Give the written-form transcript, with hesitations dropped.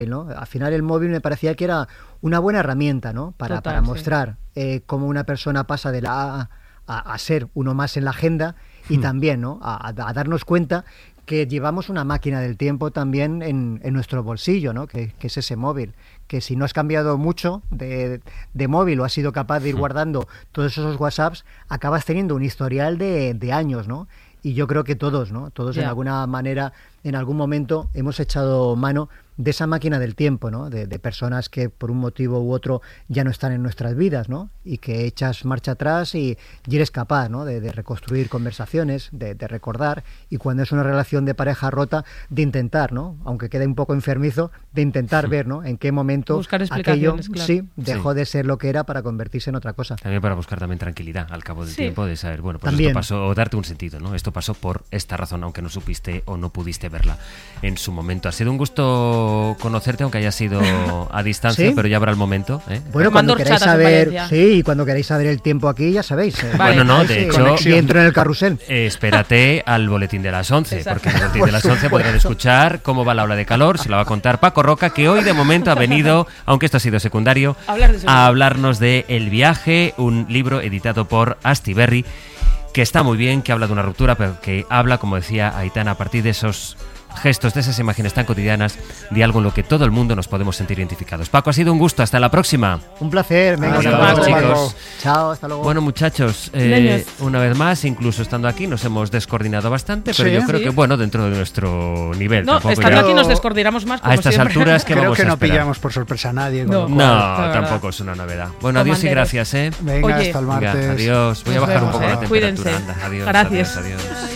¿no? Al final el móvil me parecía que era una buena herramienta, ¿no? Para mostrar cómo una persona pasa de la a ser uno más en la agenda y también, ¿no? a darnos cuenta que llevamos una máquina del tiempo también en nuestro bolsillo, ¿no? Que es ese móvil, que si no has cambiado mucho de móvil o has sido capaz de ir guardando todos esos WhatsApps, acabas teniendo un historial de años, ¿no? Y yo creo que todos, ¿no? Todos en alguna manera, en algún momento, hemos echado mano de esa máquina del tiempo, ¿no? De personas que por un motivo u otro ya no están en nuestras vidas, ¿no? Y que echas marcha atrás y eres capaz, ¿no? De reconstruir conversaciones, de recordar, y cuando es una relación de pareja rota, de intentar, ¿no? Aunque quede un poco enfermizo, de intentar ver, ¿no? En qué momento aquello dejó de ser lo que era para convertirse en otra cosa. También para buscar también tranquilidad al cabo del tiempo, de saber, bueno, pues esto pasó, o darte un sentido, ¿no? Esto pasó por esta razón, aunque no supiste o no pudiste verla en su momento. Ha sido un gusto conocerte, aunque haya sido a distancia, pero ya habrá el momento. Bueno, cuando queráis saber, cuando queráis saber el tiempo aquí, ya sabéis. Bueno, no, de hecho, y entro en el carrusel. Espérate al boletín de las 11, porque en el boletín de las 11 podrán escuchar cómo va la ola de calor, se lo va a contar Paco Roca, que hoy de momento ha venido, aunque esto ha sido secundario, a hablarnos de El viaje, un libro editado por Astiberri, que está muy bien, que habla de una ruptura, pero que habla, como decía Aitana, a partir de esos gestos, de esas imágenes tan cotidianas, de algo en lo que todo el mundo nos podemos sentir identificados. Paco, ha sido un gusto, hasta la próxima. Un placer, venga, hasta luego, chicos. Chao, hasta luego. Bueno, muchachos, una vez más, incluso estando aquí, nos hemos descoordinado bastante, pero yo creo que, bueno, dentro de nuestro nivel. No, estando aquí nos descoordinamos más, como a estas siempre. alturas, que creo vamos que no a esperar. pillamos por sorpresa a nadie. No, tampoco es una novedad. Bueno, adiós y gracias, Venga, hasta el martes. Venga, adiós. Voy a bajar un poco la temperatura. Cuídense. Anda, adiós, Gracias. adiós.